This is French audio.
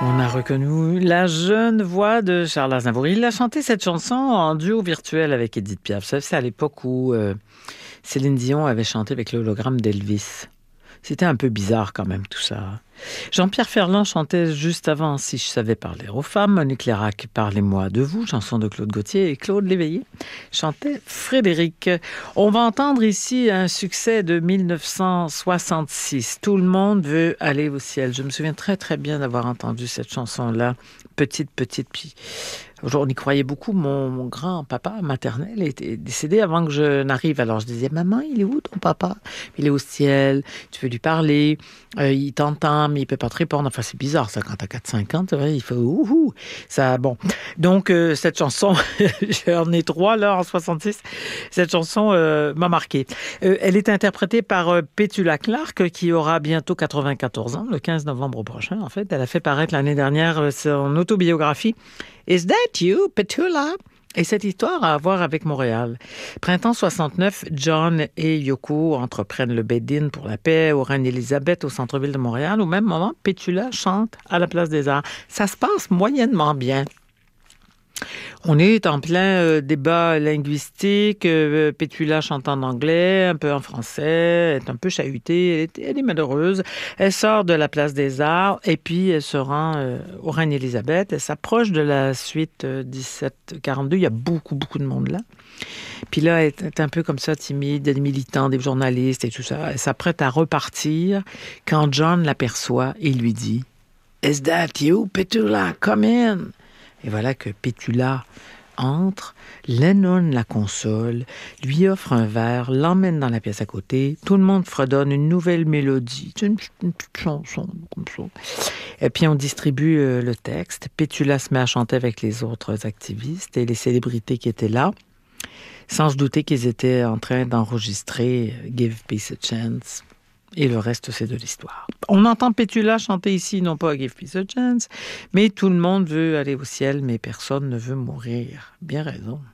On a reconnu la jeune voix de Charles Aznavour. Il a chanté cette chanson en duo virtuel avec Édith Piaf. Ça, c'est à l'époque où Céline Dion avait chanté avec l'hologramme d'Elvis. C'était un peu bizarre quand même tout ça. Jean-Pierre Ferland chantait juste avant Si je savais parler aux femmes. Monique Lérac, Parlez-moi de vous, chanson de Claude Gauthier. Et Claude Léveillé chantait Frédéric. On va entendre ici un succès de 1966. Tout le monde veut aller au ciel. Je me souviens très très bien d'avoir entendu cette chanson-là. Petite, puis on y croyait beaucoup. Mon grand-papa maternel était décédé avant que je n'arrive. Alors je disais, maman, il est où ton papa? Il est au ciel, tu veux lui parler, il t'entend, mais il peut pas te répondre. Enfin, c'est bizarre ça, quand t'as 4-5 ans, il fait ouhou. Ça, bon. Donc, cette chanson, j'en ai 3 là, en 66. Cette chanson m'a marqué. Elle est interprétée par Petula Clark, qui aura bientôt 94 ans, le 15 novembre prochain, en fait. Elle a fait paraître l'année dernière son autobiographie Is That You, Petula? Et cette histoire a à voir avec Montréal. Printemps 69, John et Yoko entreprennent le bed-in pour la paix au Reine-Élisabeth au centre-ville de Montréal. Au même moment, Petula chante à la Place des Arts. Ça se passe moyennement bien. On est en plein débat linguistique. Petula chante en anglais, un peu en français, elle est un peu chahutée, elle est malheureuse. Elle sort de la Place des Arts et puis elle se rend au Reine-Élisabeth. Elle s'approche de la suite 1742. Il y a beaucoup de monde là. Puis là, elle est un peu comme ça, timide, des militants, des journalistes et tout ça. Elle s'apprête à repartir quand John l'aperçoit et lui dit « Is that you, Petula? Come in! » Et voilà que Petula entre, Lennon la console, lui offre un verre, l'emmène dans la pièce à côté. Tout le monde fredonne une nouvelle mélodie. C'est une petite chanson comme ça. Et puis on distribue le texte. Petula se met à chanter avec les autres activistes et les célébrités qui étaient là, sans se douter qu'ils étaient en train d'enregistrer Give Peace a Chance. Et le reste, c'est de l'histoire. On entend Petula chanter ici, non pas Give Peace a Chance, mais tout le monde veut aller au ciel, mais personne ne veut mourir. Bien raison.